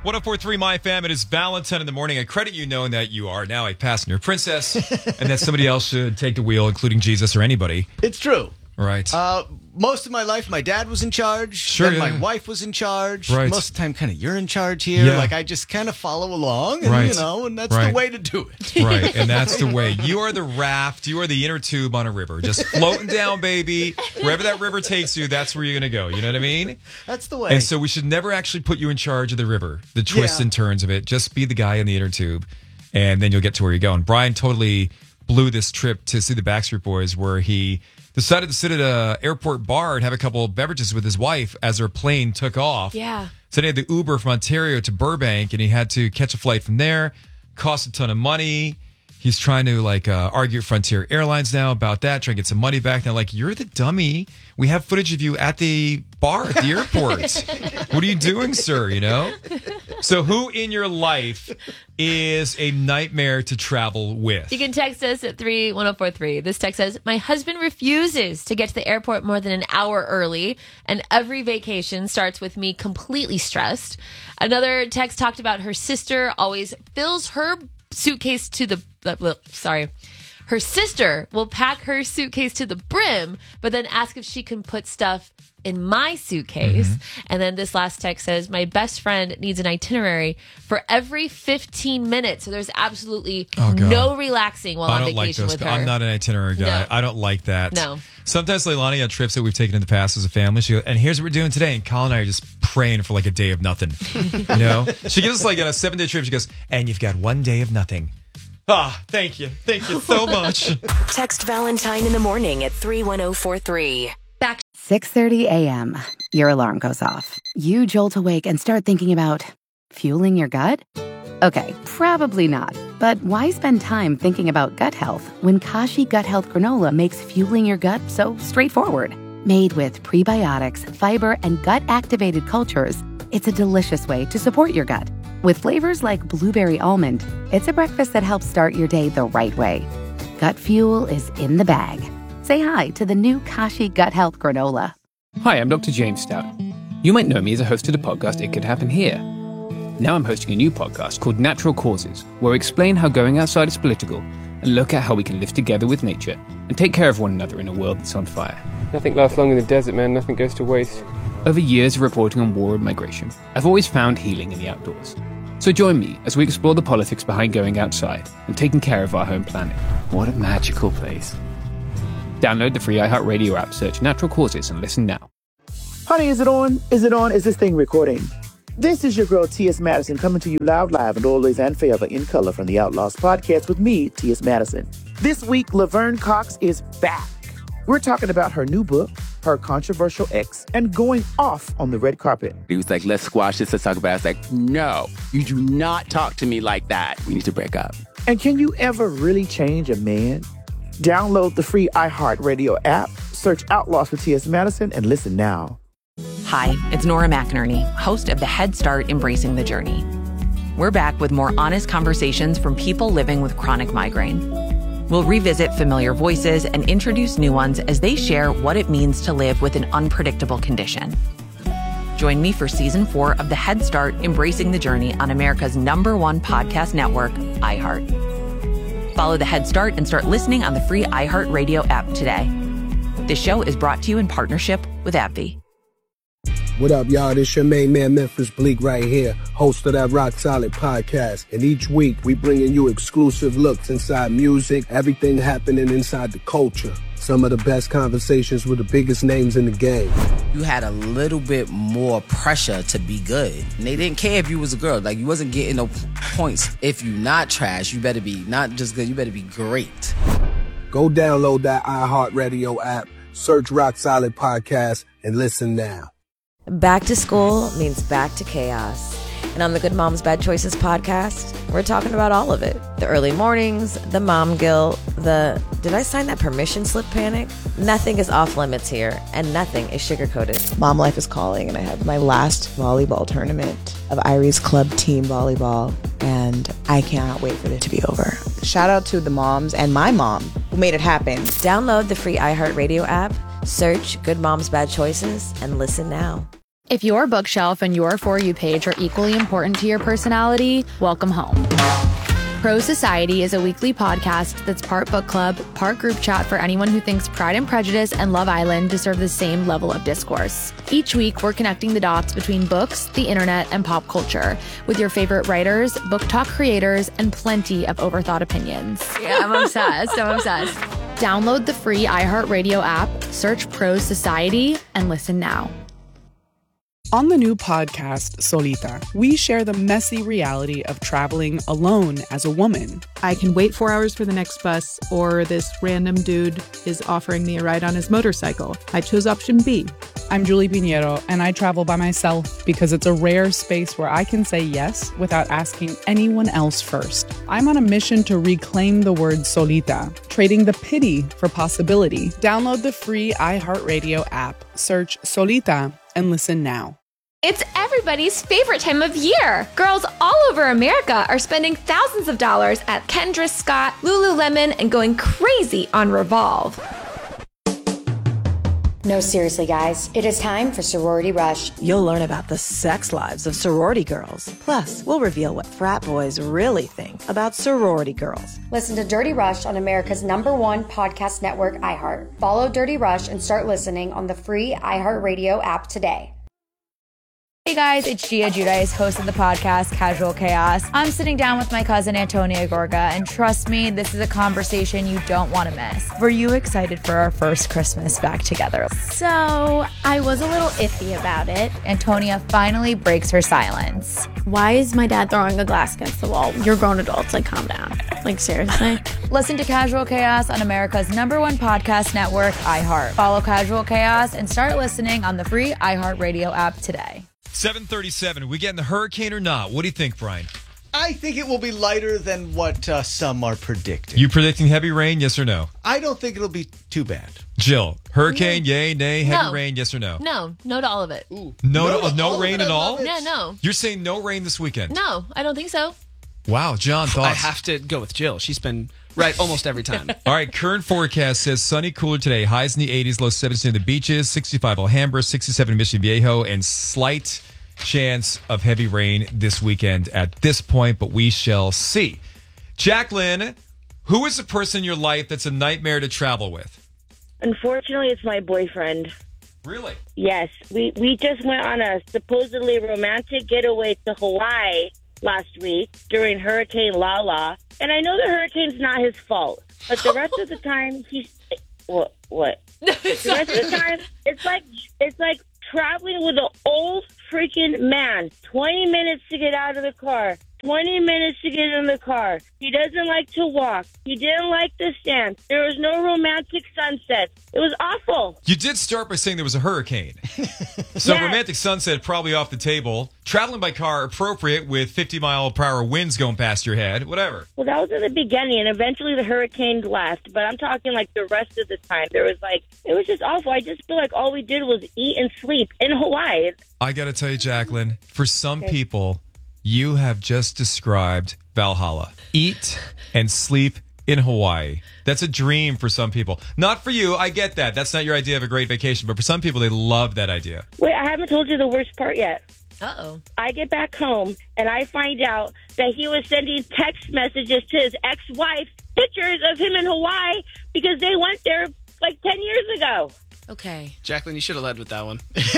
1043 My Fam, it is Valentine in the morning. I credit you knowing that you are now a passenger princess and that somebody else should take the wheel, including Jesus or anybody. It's true. Right. Most of my life, my dad was in charge. Sure, then yeah. my wife was in charge. Right. Most of the time, kind of you're in charge here. Yeah. Like I just kind of follow along, and Right. and that's Right. the way to do it. Right, and that's the way. You are the raft. You are the inner tube on a river. Just floating down, baby. Wherever that river takes you, that's where you're going to go. You know what I mean? That's the way. And so we should never actually put you in charge of the river, the twists Yeah. and turns of it. Just be the guy in the inner tube, and then you'll get to where you're going. Brian totally blew this trip to see the Backstreet Boys, where he decided to sit at a airport bar and have a couple of beverages with his wife as their plane took off. Yeah. So they had the Uber from Ontario to Burbank, and he had to catch a flight from there. Cost a ton of money. He's trying to argue with Frontier Airlines now about that, trying to get some money back. Now, you're the dummy. We have footage of you at the bar at the airport. What are you doing, sir? You know? So who in your life is a nightmare to travel with? You can text us at 31043. This text says, my husband refuses to get to the airport more than an hour early, and every vacation starts with me completely stressed. Another text talked about her sister always fills her suitcase to the... Her sister will pack her suitcase to the brim, but then ask if she can put stuff in my suitcase. Mm-hmm. And then this last text says, my best friend needs an itinerary for every 15 minutes. So there's absolutely no relaxing while on vacation with her. I'm not an itinerary guy. No. I don't like that. No. Sometimes Leilani on trips that we've taken in the past as a family, she goes, and here's what we're doing today. And Colin and I are just praying for a day of nothing. You know? She gives us on a 7-day trip. She goes, and you've got 1 day of nothing. Thank you. Thank you so much. Text Valentine in the morning at 31043. 6:30 a.m. Your alarm goes off. You jolt awake and start thinking about fueling your gut? Okay, probably not. But why spend time thinking about gut health when Kashi Gut Health Granola makes fueling your gut so straightforward? Made with prebiotics, fiber, and gut-activated cultures, it's a delicious way to support your gut. With flavors like blueberry almond, it's a breakfast that helps start your day the right way. Gut fuel is in the bag. Say hi to the new Kashi Gut Health Granola. Hi, I'm Dr. James Stout. You might know me as a host of the podcast It Could Happen Here. Now I'm hosting a new podcast called Natural Causes, where we explain how going outside is political and look at how we can live together with nature and take care of one another in a world that's on fire. Nothing lasts long in the desert, man. Nothing goes to waste. Over years of reporting on war and migration, I've always found healing in the outdoors. So join me as we explore the politics behind going outside and taking care of our home planet. What a magical place. Download the free iHeartRadio app, search Natural Causes, and listen now. Honey, is it on? Is it on? Is this thing recording? This is your girl, T.S. Madison, coming to you loud, live, and always and forever in color from the Outlaws podcast with me, T.S. Madison. This week, Laverne Cox is back. We're talking about her new book, her controversial ex, and going off on the red carpet. He was like, let's squash this, let's talk about it. I was like, no, you do not talk to me like that. We need to break up. And can you ever really change a man? Download the free iHeartRadio app, search Outlaws with T.S. Madison, and listen now. Hi, it's Nora McInerney, host of the Head Start Embracing the Journey. We're back with more honest conversations from people living with chronic migraine. We'll revisit familiar voices and introduce new ones as they share what it means to live with an unpredictable condition. Join me for Season 4 of the Head Start Embracing the Journey on America's #1 podcast network, iHeart. Follow the Head Start and start listening on the free iHeartRadio app today. This show is brought to you in partnership with AbbVie. What up, y'all? This your main man, Memphis Bleak, right here, host of that Rock Solid podcast. And each week, we bringing you exclusive looks inside music, everything happening inside the culture. Some of the best conversations with the biggest names in the game. You had a little bit more pressure to be good. And they didn't care if you was a girl. You wasn't getting no points. If you not trash, you better be not just good, you better be great. Go download that iHeartRadio app, search Rock Solid Podcast, and listen now. Back to school means back to chaos. And on the Good Moms Bad Choices podcast, we're talking about all of it. The early mornings, the mom guilt, the did I sign that permission slip panic? Nothing is off limits here, and nothing is sugarcoated. Mom life is calling, and I have my last volleyball tournament of Irie's club team volleyball, and I cannot wait for it to be over. Shout out to the moms and my mom who made it happen. Download the free iHeartRadio app, search Good Moms Bad Choices, and listen now. If your bookshelf and your For You page are equally important to your personality, welcome home. Pro Society is a weekly podcast that's part book club, part group chat for anyone who thinks Pride and Prejudice and Love Island deserve the same level of discourse. Each week, we're connecting the dots between books, the internet, and pop culture with your favorite writers, book talk creators, and plenty of overthought opinions. Yeah, I'm obsessed. I'm obsessed. Download the free iHeartRadio app, search Pro Society, and listen now. On the new podcast, Solita, we share the messy reality of traveling alone as a woman. I can wait 4 hours for the next bus, or this random dude is offering me a ride on his motorcycle. I chose option B. I'm Julie Pinheiro, and I travel by myself because it's a rare space where I can say yes without asking anyone else first. I'm on a mission to reclaim the word solita, trading the pity for possibility. Download the free iHeartRadio app, search Solita, and listen now. It's everybody's favorite time of year. Girls all over America are spending thousands of dollars at Kendra Scott, Lululemon, and going crazy on Revolve. No, seriously, guys. It is time for Sorority Rush. You'll learn about the sex lives of sorority girls. Plus, we'll reveal what frat boys really think about sorority girls. Listen to Dirty Rush on America's #1 podcast network, iHeart. Follow Dirty Rush and start listening on the free iHeartRadio app today. Hey guys, it's Gia Giudice, host of the podcast Casual Chaos. I'm sitting down with my cousin Antonia Gorga, and trust me, this is a conversation you don't want to miss. Were you excited for our first Christmas back together? So, I was a little iffy about it. Antonia finally breaks her silence. Why is my dad throwing a glass against the wall? You're grown adults, like calm down. Like seriously? Listen to Casual Chaos on America's #1 podcast network, iHeart. Follow Casual Chaos and start listening on the free iHeartRadio app today. 7:37. We getting the hurricane or not? What do you think, Brian? I think it will be lighter than what some are predicting. You predicting heavy rain, yes or no? I don't think it'll be too bad. Jill, hurricane, yay, nay, heavy No. rain, yes or no? No to all of it. No rain at all? Yeah, no. You're saying no rain this weekend? No, I don't think so. Wow, John, thoughts? I have to go with Jill. She's been right almost every time. All right, current forecast says sunny, cooler today. Highs in the 80s, low 70s near the beaches, 65 Alhambra, 67 Mission Viejo, and slight chance of heavy rain this weekend at this point, but we shall see. Jacqueline, who is the person in your life that's a nightmare to travel with? Unfortunately, it's my boyfriend. Really? Yes. We just went on a supposedly romantic getaway to Hawaii last week during Hurricane Lala. And I know the hurricane's not his fault, but the rest of the time, he's... What? The rest of the time, it's like traveling with an old freaking man. 20 minutes to get out of the car. 20 minutes to get in the car. He doesn't like to walk. He didn't like the stand. There was no romantic sunset. It was awful. You did start by saying there was a hurricane. So Yes. romantic sunset probably off the table. Traveling by car appropriate with 50-mile-per-hour winds going past your head. Whatever. Well, that was in the beginning, and eventually the hurricane left. But I'm talking like the rest of the time. It was just awful. I just feel like all we did was eat and sleep in Hawaii. I got to tell you, Jacqueline, for some people, you have just described Valhalla. Eat and sleep in Hawaii. That's a dream for some people. Not for you. I get that. That's not your idea of a great vacation. But for some people, they love that idea. Wait, I haven't told you the worst part yet. Uh-oh. I get back home, and I find out that he was sending text messages to his ex-wife, pictures of him in Hawaii, because they went there like 10 years ago. Okay. Jacqueline, you should have led with that one.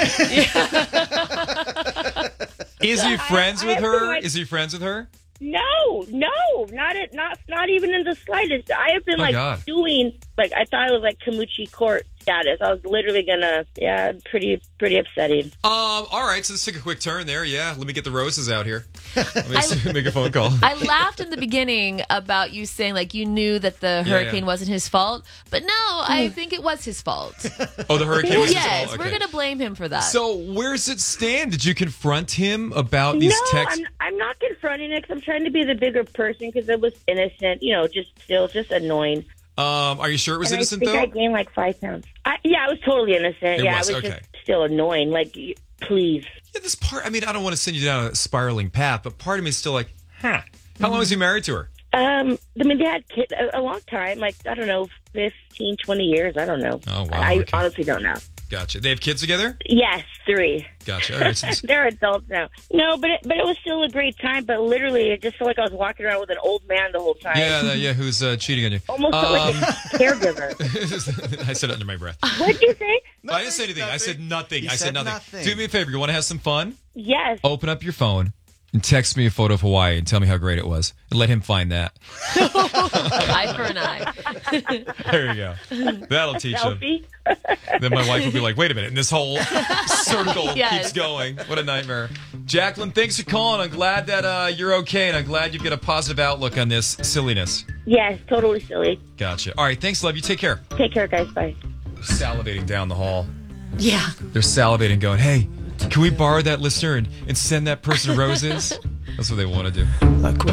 Is he friends I with have to, her? like- Is he friends with her? No, not even in the slightest. I have been Oh, God. doing I thought it was like Kamuchi Court status. I was literally gonna, pretty upsetting. All right, so let's take a quick turn there. Yeah, let me get the roses out here. Let me make a phone call. I laughed in the beginning about you saying like you knew that the hurricane wasn't his fault, but no, I think it was his fault. Oh, the hurricane was his Yes, fault? we're Okay. gonna blame him for that. So where's it stand? Did you confront him about these No, texts? I'm not confronting it because I'm trying to be the bigger person because it was innocent. Just annoying. Are you sure it was And innocent I think though? I gained like 5 pounds. I was totally innocent. It yeah, was, it was okay. just still annoying. Please. Yeah, this part. I mean, I don't want to send you down a spiraling path, but part of me is still like, How long was he married to her? They had kids a long time. I don't know, 15, 20 years. I don't know. Oh, wow. I okay. honestly don't know. Gotcha. They have kids together? Yes, 3. Gotcha. All right. So They're adults now. No, but it was still a great time. But literally, it just felt like I was walking around with an old man the whole time. yeah, who's cheating on you? Almost like a caregiver. I said it under my breath. What'd you say? I didn't say anything. I said nothing. You I said said nothing. nothing. Do me a favor. You want to have some fun? Yes. Open up your phone and text me a photo of Hawaii and tell me how great it was. And let him find that. Eye for an eye. There you go. That'll teach him. Selfie? Then my wife will be like, wait a minute. And this whole circle Yes. keeps going. What a nightmare. Jacqueline, thanks for calling. I'm glad that you're okay. And I'm glad you've got a positive outlook on this silliness. Yes, totally silly. Gotcha. All right. Thanks, love. You take care. Take care, guys. Bye. Salivating down the hall. Yeah. They're salivating, going, hey, can we borrow that listener and send that person roses? That's what they want to do. Like